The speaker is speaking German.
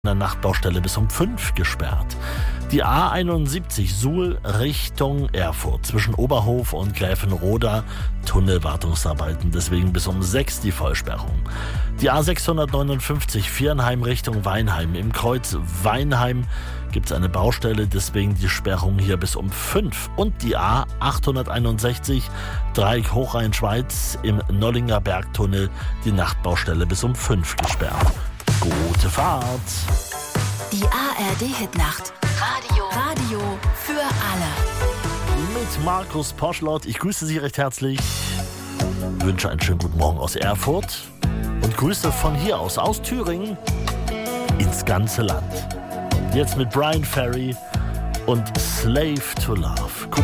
der Nachtbaustelle bis um 5 gesperrt. Die A71 Suhl Richtung Erfurt zwischen Oberhof und Gräfenroda Tunnelwartungsarbeiten, deswegen bis um 6 die Vollsperrung. Die A659 Viernheim Richtung Weinheim. Im Kreuz Weinheim gibt es eine Baustelle, deswegen die Sperrung hier bis um 5. Und die A861 Dreieck Hochrhein-Schweiz im Nollinger Bergtunnel, die Nachtbaustelle bis um 5 gesperrt. Gute Fahrt! Die ARD-Hitnacht. Radio für alle. Mit Markus Poschlott. Ich grüße Sie recht herzlich. Wünsche einen schönen guten Morgen aus Erfurt. Und Grüße von hier aus Thüringen, ins ganze Land. Jetzt mit Brian Ferry und Slave to Love.